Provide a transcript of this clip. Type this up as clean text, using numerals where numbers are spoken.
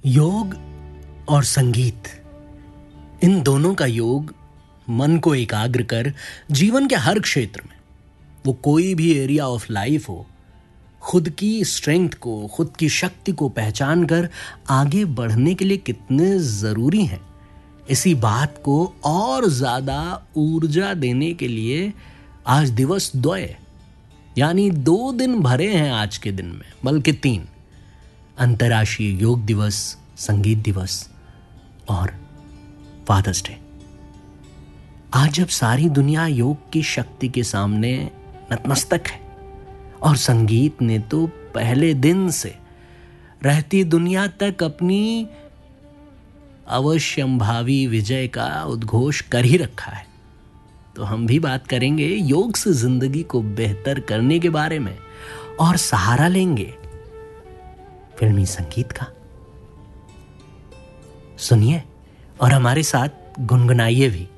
योग और संगीत, इन दोनों का योग मन को एकाग्र कर जीवन के हर क्षेत्र में, वो कोई भी एरिया ऑफ लाइफ हो, खुद की स्ट्रेंथ को, खुद की शक्ति को पहचान कर आगे बढ़ने के लिए कितने जरूरी हैं, इसी बात को और ज्यादा ऊर्जा देने के लिए आज दिवस द्वय यानी 2 दिन भरे हैं आज के दिन में, बल्कि 3। अंतर्राष्ट्रीय योग दिवस, संगीत दिवस और फादर्स डे। आज जब सारी दुनिया योग की शक्ति के सामने नतमस्तक है और संगीत ने तो पहले दिन से रहती दुनिया तक अपनी अवश्यंभावी विजय का उद्घोष कर ही रखा है, तो हम भी बात करेंगे योग से जिंदगी को बेहतर करने के बारे में और सहारा लेंगे फिल्मी संगीत का। सुनिए और हमारे साथ गुनगुनाइए भी।